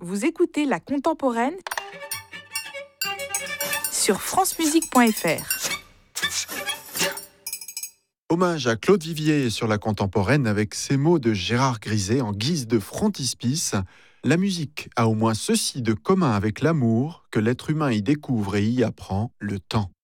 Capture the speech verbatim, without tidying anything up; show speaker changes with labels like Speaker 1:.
Speaker 1: Vous écoutez La Contemporaine sur francemusique point f r.
Speaker 2: Hommage à Claude Vivier sur La Contemporaine avec ces mots de Gérard Griset en guise de frontispice. La musique a au moins ceci de commun avec l'amour, que l'être humain y découvre et y apprend le temps.